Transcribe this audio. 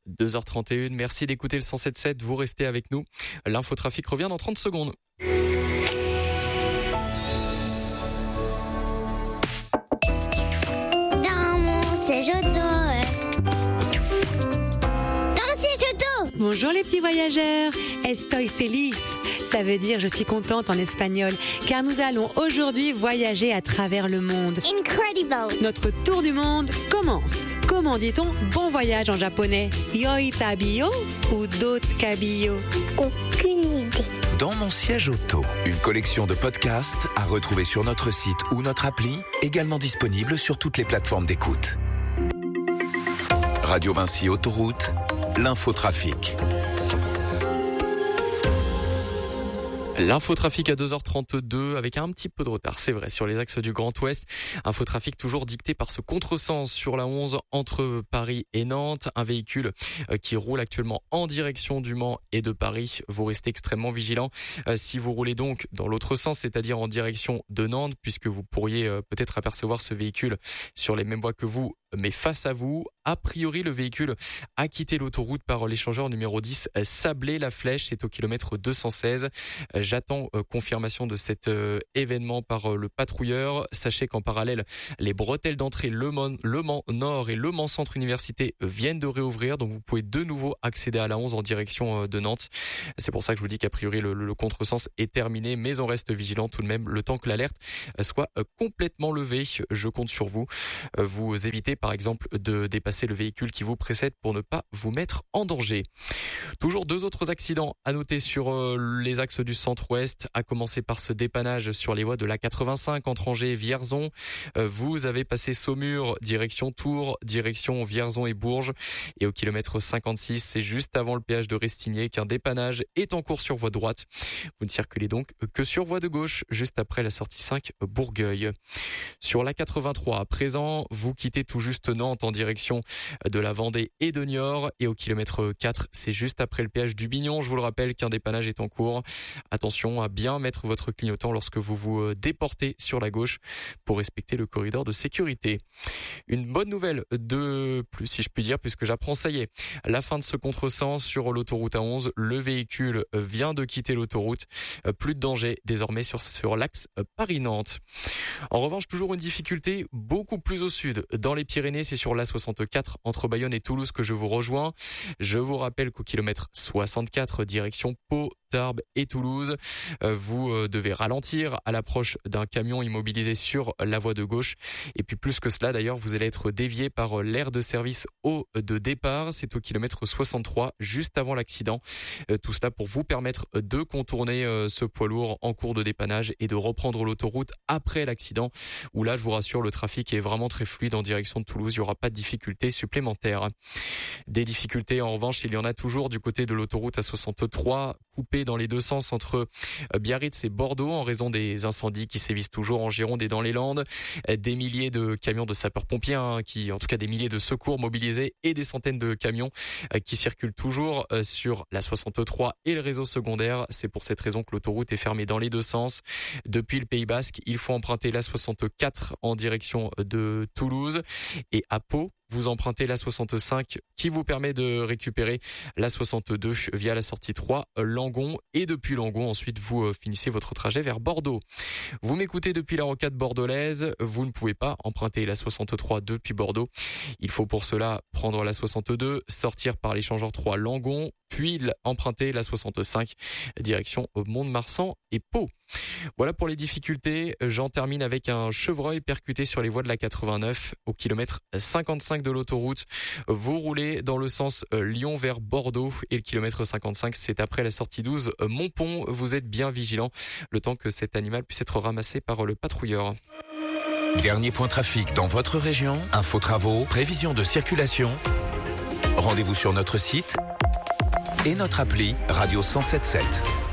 2h31, merci d'écouter le 107.7, vous restez avec nous. L'infotrafic revient dans 30 secondes. Dans mon siège auto. Dans mon siège auto. Bonjour les petits voyageurs, estoy feliz, ça veut dire je suis contente en espagnol, car nous allons aujourd'hui voyager à travers le monde. Incredible. Notre tour du monde commence. Comment dit-on bon voyage en japonais? Yoi tabiyo ou dot kabiyo? Aucune idée. Dans mon siège auto, une collection de podcasts à retrouver sur notre site ou notre appli, également disponible sur toutes les plateformes d'écoute. Radio Vinci Autoroute, l'infotrafic. L'infotrafic à 2h32 avec un petit peu de retard, c'est vrai, sur les axes du Grand Ouest. Infotrafic toujours dicté par ce contresens sur la 11 entre Paris et Nantes. Un véhicule qui roule actuellement en direction du Mans et de Paris. Vous restez extrêmement vigilants si vous roulez donc dans l'autre sens, c'est-à-dire en direction de Nantes, puisque vous pourriez peut-être apercevoir ce véhicule sur les mêmes voies que vous, mais face à vous. A priori, le véhicule a quitté l'autoroute par l'échangeur numéro 10 Sablé-la-Flèche, c'est au kilomètre 216. J'attends confirmation de cet événement par le patrouilleur. Sachez qu'en parallèle, les bretelles d'entrée Le Mans Nord et Le Mans Centre Université viennent de réouvrir, donc vous pouvez de nouveau accéder à la 11 en direction de Nantes. C'est pour ça que je vous dis qu'a priori le contresens est terminé, mais on reste vigilant tout de même le temps que l'alerte soit complètement levée. Je compte sur vous. Vous évitez par exemple de dépasser le véhicule qui vous précède pour ne pas vous mettre en danger. Toujours deux autres accidents à noter sur les axes du centre-ouest, à commencer par ce dépannage sur les voies de l'A85 entre Angers et Vierzon. Vous avez passé Saumur, direction Tours, direction Vierzon et Bourges. Et au kilomètre 56, c'est juste avant le péage de Restigné qu'un dépannage est en cours sur voie droite. Vous ne circulez donc que sur voie de gauche, juste après la sortie 5 Bourgueil. Sur l'A83, à présent, vous quittez tout juste Nantes en direction de la Vendée et de Niort. Et au kilomètre 4, c'est juste après le péage du Bignon. Je vous le rappelle qu'un dépannage est en cours. Attention à bien mettre votre clignotant lorsque vous vous déportez sur la gauche pour respecter le corridor de sécurité. Une bonne nouvelle de plus, si je puis dire, puisque j'apprends, ça y est, la fin de ce contresens sur l'autoroute A11. Le véhicule vient de quitter l'autoroute. Plus de danger désormais sur l'axe Paris-Nantes. En revanche, toujours une difficulté beaucoup plus au sud. Dans les Pyrénées, c'est sur l'A64 entre Bayonne et Toulouse que je vous rejoins. Je vous rappelle qu'au kilomètre 64, direction Pau, Tarbes et Toulouse, vous devez ralentir à l'approche d'un camion immobilisé sur la voie de gauche. Et puis plus que cela d'ailleurs, vous allez être dévié par l'aire de service haut de départ. C'est au kilomètre 63, juste avant l'accident. Tout cela pour vous permettre de contourner ce poids lourd en cours de dépannage et de reprendre l'autoroute après l'accident, où là, je vous rassure, le trafic est vraiment très fluide en direction de Toulouse. Il n'y aura pas de difficultés supplémentaires. Des difficultés, en revanche, il y en a toujours du côté de l'autoroute A63, coupée dans les deux sens entre Biarritz et Bordeaux en raison des incendies qui sévissent toujours en Gironde et dans les Landes. Des milliers de camions de sapeurs-pompiers, en tout cas des milliers de secours mobilisés et des centaines de camions qui circulent toujours sur la 63 et le réseau secondaire. C'est pour cette raison que l'autoroute est fermée dans les deux sens. Depuis le Pays Basque, il faut emprunter la 64 en direction de Toulouse et à Pau, vous empruntez la 65 qui vous permet de récupérer la 62 via la sortie 3 Langon, et depuis Langon ensuite vous finissez votre trajet vers Bordeaux. Vous m'écoutez depuis la rocade bordelaise, vous ne pouvez pas emprunter la 63 depuis Bordeaux. Il faut pour cela prendre la 62, sortir par l'échangeur 3 Langon, puis emprunter la 65 direction Mont-de-Marsan et Pau. Voilà pour les difficultés. J'en termine avec un chevreuil percuté sur les voies de la 89 au kilomètre 55 de l'autoroute. Vous roulez dans le sens Lyon vers Bordeaux et le kilomètre 55, c'est après la sortie 12 Montpont. Vous êtes bien vigilant le temps que cet animal puisse être ramassé par le patrouilleur. Dernier point trafic dans votre région, info travaux, prévision de circulation. Rendez-vous sur notre site et notre appli Radio 107.7.